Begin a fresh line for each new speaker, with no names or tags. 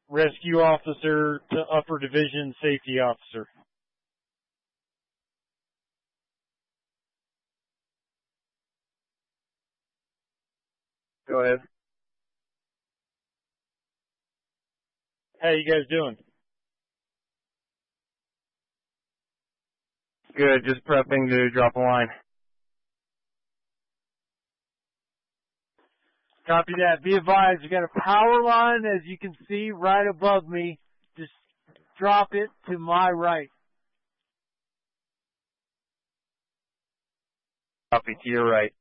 rescue officer to upper division safety officer.
Go ahead.
How you guys doing?
Good, just prepping to drop a line.
Copy that. Be advised, you got a power line, as you can see, right above me. Just drop it to my right.
Copy, to your right.